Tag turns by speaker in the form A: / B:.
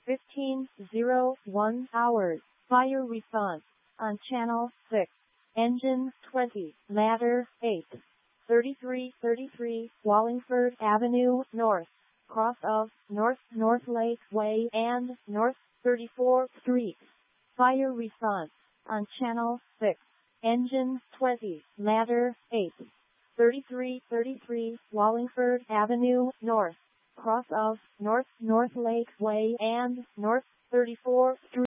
A: 15:01 hours. Fire response on channel 6. Engine 20, ladder 8. 3333 Wallingford Avenue North, cross of North Lake Way and North 34th Street. Fire response on channel 6. Engine 20, ladder 8. 3333 Wallingford Avenue North, cross of North Lake Way and North 34th Street.